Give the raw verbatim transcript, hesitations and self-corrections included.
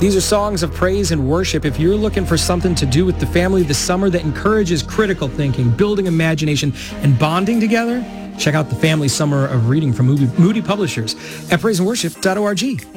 These are songs of praise and worship. If you're looking for something to do with the family this summer that encourages critical thinking, building imagination, and bonding together, check out the Family Summer of Reading from Moody, Moody Publishers at praise and worship dot org.